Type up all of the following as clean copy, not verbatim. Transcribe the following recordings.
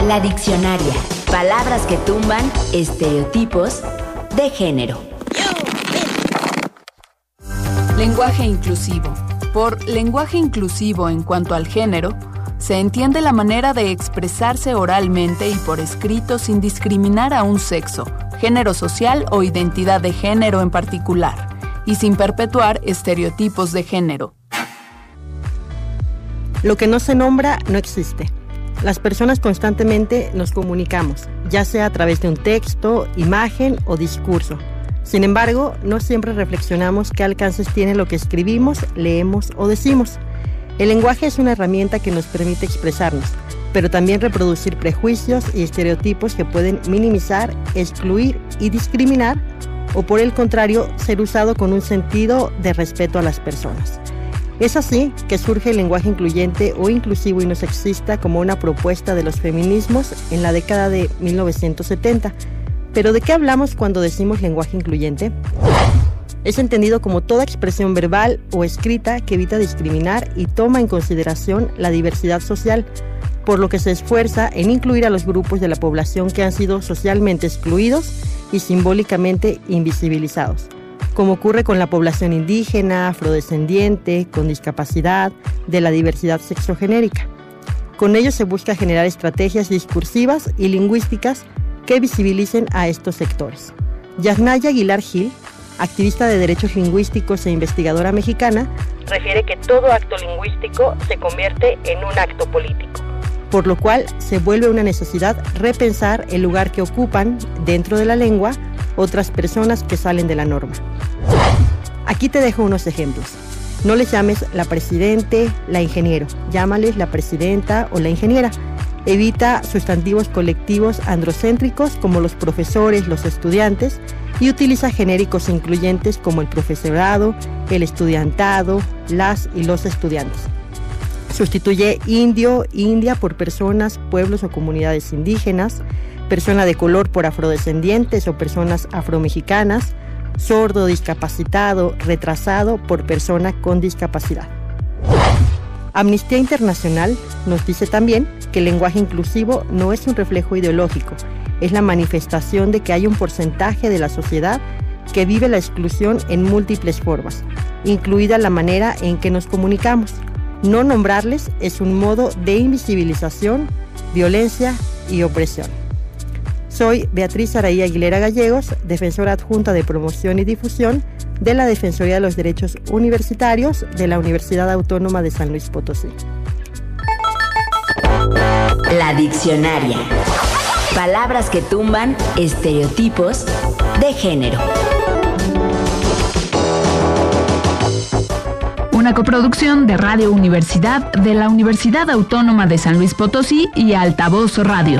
La diccionaria. Palabras que tumban estereotipos de género. Lenguaje inclusivo. Por lenguaje inclusivo en cuanto al género, se entiende la manera de expresarse oralmente y por escrito sin discriminar a un sexo, género social o identidad de género en particular, y sin perpetuar estereotipos de género. Lo que no se nombra no existe. Las personas constantemente nos comunicamos, ya sea a través de un texto, imagen o discurso. Sin embargo, no siempre reflexionamos qué alcances tiene lo que escribimos, leemos o decimos. El lenguaje es una herramienta que nos permite expresarnos, pero también reproducir prejuicios y estereotipos que pueden minimizar, excluir y discriminar, o por el contrario, ser usado con un sentido de respeto a las personas. Es así que surge el lenguaje incluyente o inclusivo y no sexista como una propuesta de los feminismos en la década de 1970. ¿Pero de qué hablamos cuando decimos lenguaje incluyente? Es entendido como toda expresión verbal o escrita que evita discriminar y toma en consideración la diversidad social, por lo que se esfuerza en incluir a los grupos de la población que han sido socialmente excluidos y simbólicamente invisibilizados, como ocurre con la población indígena, afrodescendiente, con discapacidad, de la diversidad sexogenérica. Con ello se busca generar estrategias discursivas y lingüísticas que visibilicen a estos sectores. Yasnaya Aguilar Gil, activista de derechos lingüísticos e investigadora mexicana, refiere que todo acto lingüístico se convierte en un acto político, por lo cual se vuelve una necesidad repensar el lugar que ocupan dentro de la lengua otras personas que salen de la norma. Aquí te dejo unos ejemplos. No les llames la presidente, la ingeniero, llámales la presidenta o la ingeniera. Evita sustantivos colectivos androcéntricos como los profesores, los estudiantes, y utiliza genéricos incluyentes como el profesorado, el estudiantado, las y los estudiantes. Sustituye indio, india por personas, pueblos o comunidades indígenas, persona de color por afrodescendientes o personas afromexicanas, sordo, discapacitado, retrasado por persona con discapacidad. Amnistía Internacional nos dice también que el lenguaje inclusivo no es un reflejo ideológico, es la manifestación de que hay un porcentaje de la sociedad que vive la exclusión en múltiples formas, incluida la manera en que nos comunicamos. No nombrarles es un modo de invisibilización, violencia y opresión. Soy Beatriz Araí Aguilera Gallegos, defensora adjunta de promoción y difusión de la Defensoría de los Derechos Universitarios de la Universidad Autónoma de San Luis Potosí. La diccionaria. Palabras que tumban estereotipos de género. Una coproducción de Radio Universidad de la Universidad Autónoma de San Luis Potosí y Altavoz Radio.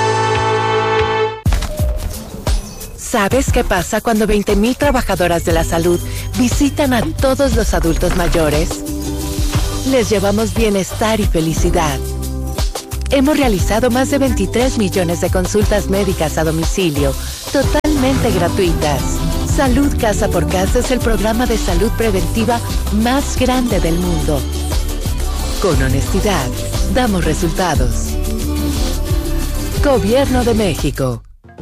¿Sabes qué pasa cuando 20,000 trabajadoras de la salud visitan a todos los adultos mayores? Les llevamos bienestar y felicidad. Hemos realizado más de 23 millones de consultas médicas a domicilio, totalmente gratuitas. Salud Casa por Casa es el programa de salud preventiva más grande del mundo. Con honestidad, damos resultados. Gobierno de México.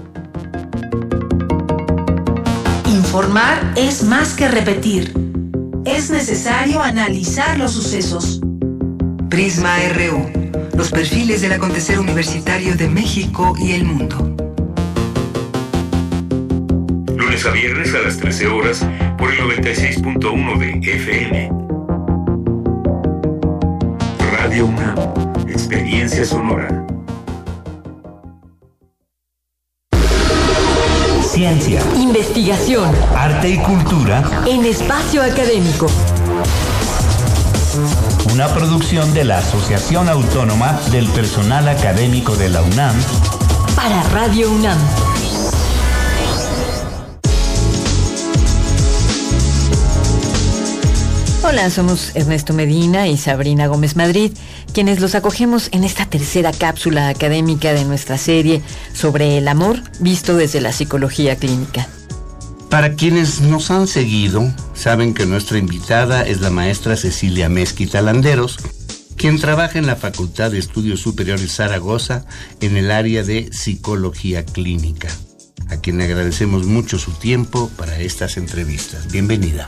Informar es más que repetir. Es necesario analizar los sucesos. Prisma RU. Los perfiles del acontecer universitario de México y el mundo. Lunes a viernes a las 13 horas por el 96.1 de FM. Radio UNAM. Experiencia sonora. Ciencia, investigación, arte y cultura en espacio académico. Una producción de la Asociación Autónoma del Personal Académico de la UNAM para Radio UNAM. Hola, somos Ernesto Medina y Sabrina Gómez Madrid, quienes los acogemos en esta tercera cápsula académica de nuestra serie sobre el amor visto desde la psicología clínica. Para quienes nos han seguido, saben que nuestra invitada es la maestra Cecilia Mezquita Landeros, quien trabaja en la Facultad de Estudios Superiores Zaragoza en el área de Psicología Clínica, a quien le agradecemos mucho su tiempo para estas entrevistas. Bienvenida.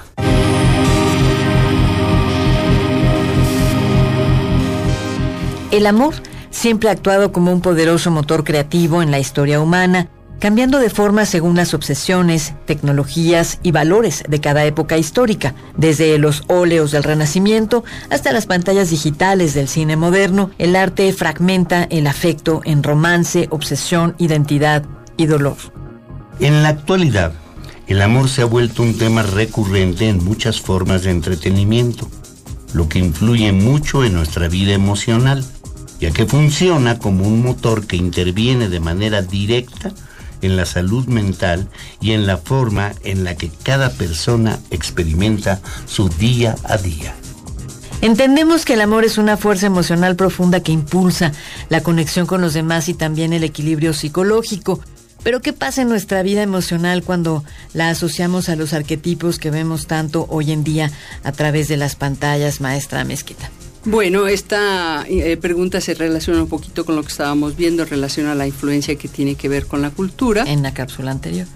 El amor siempre ha actuado como un poderoso motor creativo en la historia humana, cambiando de forma según las obsesiones, tecnologías y valores de cada época histórica, desde los óleos del Renacimiento hasta las pantallas digitales del cine moderno. El arte fragmenta el afecto en romance, obsesión, identidad y dolor. En la actualidad, el amor se ha vuelto un tema recurrente en muchas formas de entretenimiento, lo que influye mucho en nuestra vida emocional, ya que funciona como un motor que interviene de manera directa en la salud mental y en la forma en la que cada persona experimenta su día a día. Entendemos que el amor es una fuerza emocional profunda que impulsa la conexión con los demás y también el equilibrio psicológico. Pero ¿qué pasa en nuestra vida emocional cuando la asociamos a los arquetipos que vemos tanto hoy en día a través de las pantallas, maestra Mezquita? Bueno, esta pregunta se relaciona un poquito con lo que estábamos viendo en relación a la influencia que tiene que ver con la cultura. En la cápsula anterior.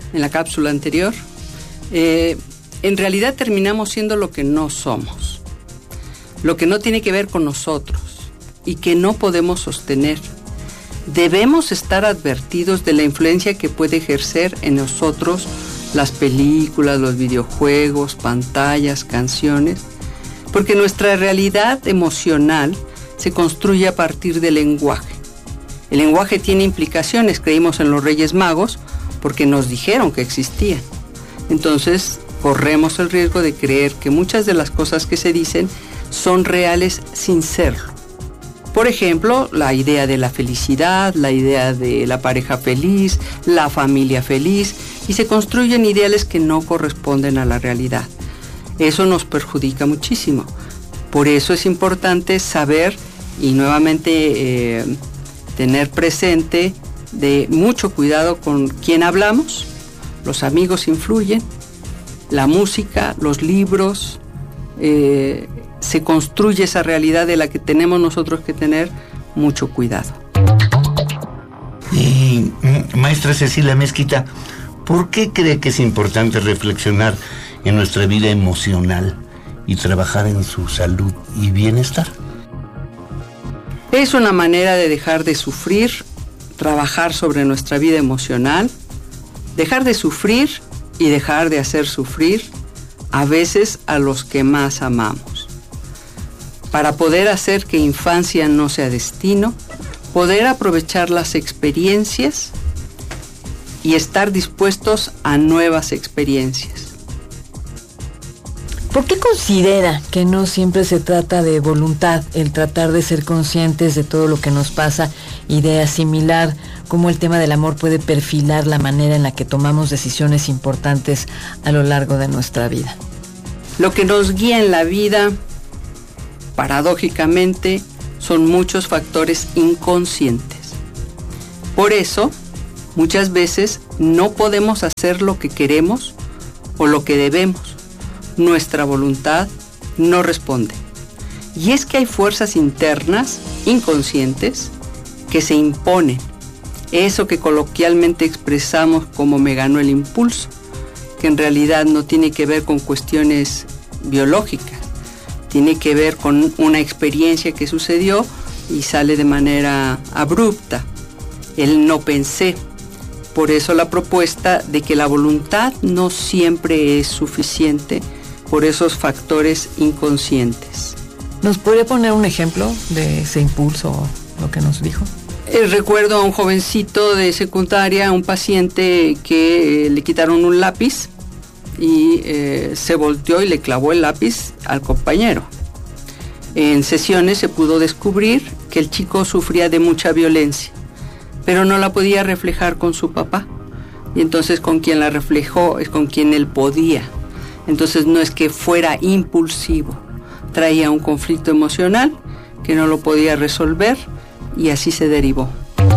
En realidad terminamos siendo lo que no somos, lo que no tiene que ver con nosotros y que no podemos sostener. Debemos estar advertidos de la influencia que puede ejercer en nosotros las películas, los videojuegos, pantallas, canciones, porque nuestra realidad emocional se construye a partir del lenguaje. El lenguaje tiene implicaciones. Creímos en los Reyes Magos porque nos dijeron que existían. Entonces, corremos el riesgo de creer que muchas de las cosas que se dicen son reales sin serlo. Por ejemplo, la idea de la felicidad, la idea de la pareja feliz, la familia feliz, y se construyen ideales que no corresponden a la realidad. Eso nos perjudica muchísimo. Por eso es importante saber y nuevamente tener presente de mucho cuidado con quién hablamos. Los amigos influyen, la música, los libros, se construye esa realidad de la que tenemos nosotros que tener mucho cuidado. Y, maestra Cecilia Mezquita, ¿por qué cree que es importante reflexionar en nuestra vida emocional y trabajar en su salud y bienestar? Es una manera de dejar de sufrir, trabajar sobre nuestra vida emocional, dejar de sufrir y dejar de hacer sufrir a veces a los que más amamos. Para poder hacer que infancia no sea destino, poder aprovechar las experiencias y estar dispuestos a nuevas experiencias. ¿Por qué considera que no siempre se trata de voluntad, el tratar de ser conscientes de todo lo que nos pasa y de asimilar cómo el tema del amor puede perfilar la manera en la que tomamos decisiones importantes a lo largo de nuestra vida? Lo que nos guía en la vida, paradójicamente, son muchos factores inconscientes. Por eso, muchas veces no podemos hacer lo que queremos o lo que debemos. Nuestra voluntad no responde. Y es que hay fuerzas internas, inconscientes, que se imponen. Eso que coloquialmente expresamos como me ganó el impulso, que en realidad no tiene que ver con cuestiones biológicas, tiene que ver con una experiencia que sucedió y sale de manera abrupta. El no pensé. Por eso la propuesta de que la voluntad no siempre es suficiente por esos factores inconscientes. ¿Nos podría poner un ejemplo de ese impulso, lo que nos dijo? Recuerdo a un jovencito de secundaria, un paciente que le quitaron un lápiz y se volteó y le clavó el lápiz al compañero. En sesiones se pudo descubrir que el chico sufría de mucha violencia, pero no la podía reflejar con su papá. Y entonces con quien la reflejó es con quien él podía. Entonces no es que fuera impulsivo, traía un conflicto emocional que no lo podía resolver y así se derivó.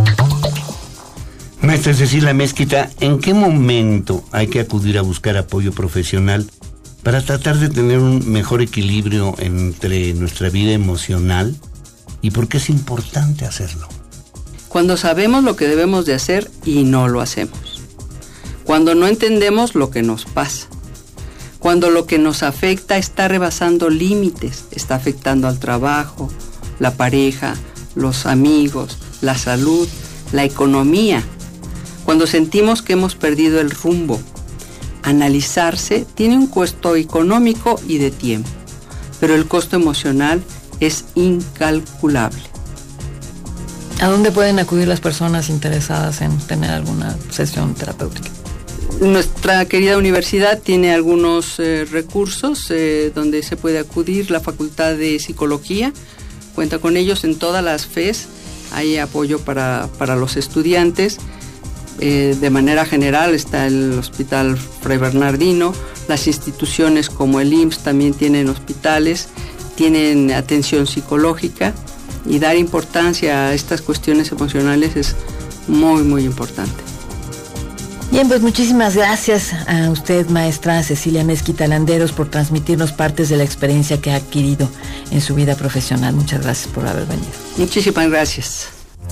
Maestra Cecilia Mezquita, ¿en qué momento hay que acudir a buscar apoyo profesional para tratar de tener un mejor equilibrio entre nuestra vida emocional ¿Y por qué es importante hacerlo? Cuando sabemos lo que debemos de hacer y no lo hacemos. Cuando no entendemos lo que nos pasa. Cuando lo que nos afecta está rebasando límites, está afectando al trabajo, la pareja, los amigos, la salud, la economía. Cuando sentimos que hemos perdido el rumbo. Analizarse tiene un costo económico y de tiempo, pero el costo emocional es incalculable. ¿A dónde pueden acudir las personas interesadas en tener alguna sesión terapéutica? Nuestra querida universidad tiene algunos recursos donde se puede acudir. La Facultad de Psicología cuenta con ellos en todas las FES. Hay apoyo para los estudiantes. De manera general está el Hospital Fray Bernardino. Las instituciones como el IMSS también tienen hospitales, tienen atención psicológica, y dar importancia a estas cuestiones emocionales es muy, muy importante. Bien, pues muchísimas gracias a usted, maestra Cecilia Mezquita Landeros, por transmitirnos partes de la experiencia que ha adquirido en su vida profesional. Muchas gracias por haber venido. Muchísimas gracias.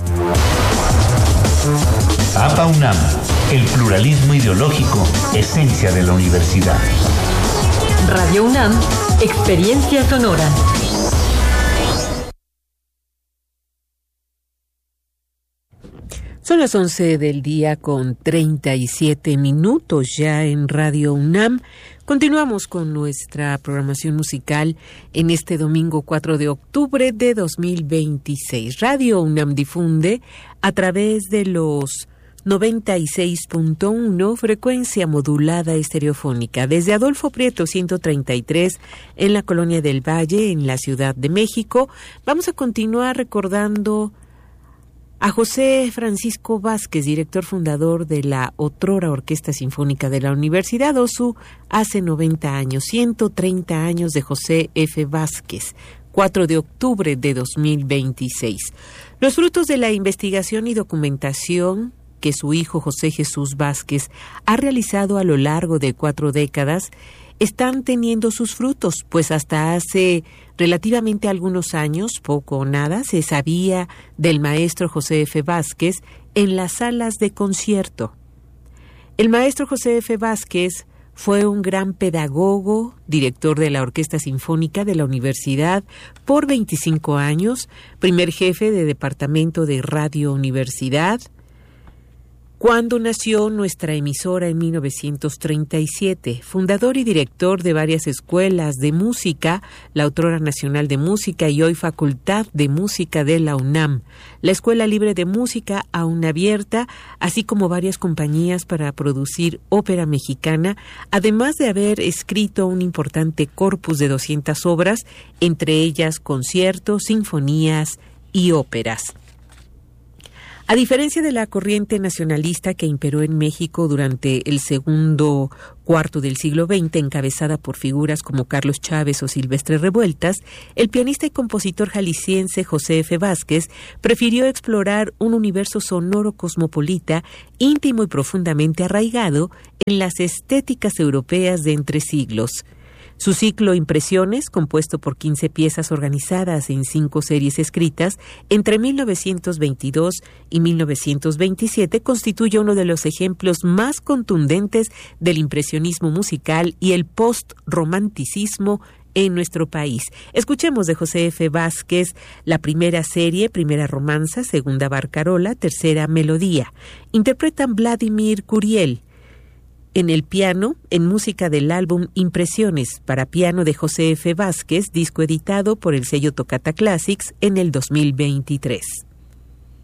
APA UNAM, el pluralismo ideológico, esencia de la universidad. Radio UNAM, experiencia sonora. Son las 11 del día con 37 minutos ya en Radio UNAM. Continuamos con nuestra programación musical en este domingo 4 de octubre de 2026. Radio UNAM difunde a través de los 96.1 frecuencia modulada estereofónica desde Adolfo Prieto 133 en la Colonia del Valle, en la Ciudad de México. Vamos a continuar recordando a José Francisco Vázquez, director fundador de la otrora Orquesta Sinfónica de la Universidad OSU, hace 90 años, 130 años de José F. Vázquez, 4 de octubre de 2026. Los frutos de la investigación y documentación que su hijo José Jesús Vázquez ha realizado a lo largo de 4 décadas están teniendo sus frutos, pues hasta hace relativamente algunos años, poco o nada, se sabía del maestro José F. Vázquez en las salas de concierto. El maestro José F. Vázquez fue un gran pedagogo, director de la Orquesta Sinfónica de la Universidad por 25 años, primer jefe de departamento de Radio Universidad, cuando nació nuestra emisora en 1937, fundador y director de varias escuelas de música, la Autora Nacional de Música y hoy Facultad de Música de la UNAM, la Escuela Libre de Música aún abierta, así como varias compañías para producir ópera mexicana, además de haber escrito un importante corpus de 200 obras, entre ellas conciertos, sinfonías y óperas. A diferencia de la corriente nacionalista que imperó en México durante el segundo cuarto del siglo XX, encabezada por figuras como Carlos Chávez o Silvestre Revueltas, el pianista y compositor jalisciense José F. Vázquez prefirió explorar un universo sonoro cosmopolita, íntimo y profundamente arraigado en las estéticas europeas de entre siglos. Su ciclo Impresiones, compuesto por 15 piezas organizadas en 5 series escritas entre 1922 y 1927, constituye uno de los ejemplos más contundentes del impresionismo musical y el post-romanticismo en nuestro país. Escuchemos de José F. Vázquez la primera serie, primera romanza, segunda barcarola, tercera melodía. Interpretan Vladimir Curiel. En el piano, en música del álbum Impresiones para piano de José F. Vázquez, disco editado por el sello Toccata Classics en el 2023.